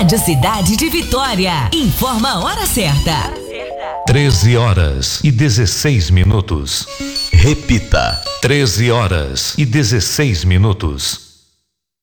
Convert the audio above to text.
Rádio Cidade de Vitória. Informa a hora certa. 13h16. Repita. 13h16.